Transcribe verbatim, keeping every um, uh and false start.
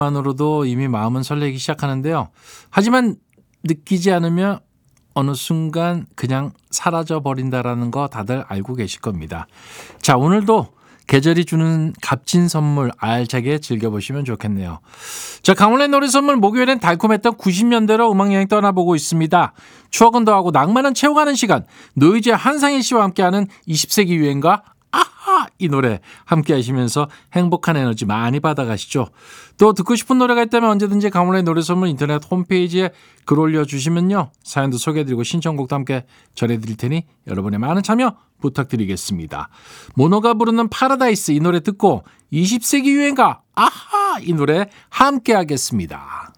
만으로도 이미 마음은 설레기 시작하는데요. 하지만 느끼지 않으면 어느 순간 그냥 사라져 버린다라는 거 다들 알고 계실 겁니다. 자, 오늘도 계절이 주는 값진 선물 알차게 즐겨보시면 좋겠네요. 자, 강원래 노래 선물 목요일엔 달콤했던 구십 년대로 음악여행 떠나보고 있습니다. 추억은 더하고 낭만은 채워가는 시간, 노이즈 한상희 씨와 함께하는 이십 세기 유행가 아하 이 노래 함께 하시면서 행복한 에너지 많이 받아가시죠. 또 듣고 싶은 노래가 있다면 언제든지 강원래 노래 선물 인터넷 홈페이지에 글 올려주시면요, 사연도 소개해드리고 신청곡도 함께 전해드릴 테니 여러분의 많은 참여 부탁드리겠습니다. 모노가 부르는 파라다이스 이 노래 듣고 이십 세기 유행가 아하 이 노래 함께 하겠습니다.